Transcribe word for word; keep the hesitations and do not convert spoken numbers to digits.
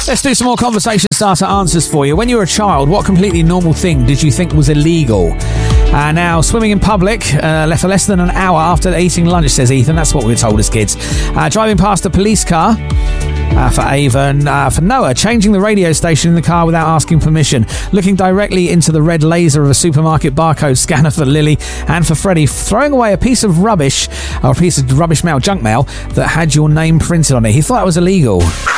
Let's do some more conversation starter answers for you. When you were a child, what completely normal thing did you think was illegal? Uh, now, swimming in public uh, left for less than an hour after eating lunch, says Ethan. That's what we were told as kids. Uh, driving past a police car. Uh, for Avon. Uh, for Noah, changing the radio station in the car without asking permission. Looking directly into the red laser of a supermarket barcode scanner for Lily. And for Freddie, throwing away a piece of rubbish, or a piece of rubbish mail, junk mail, that had your name printed on it. He thought it was illegal.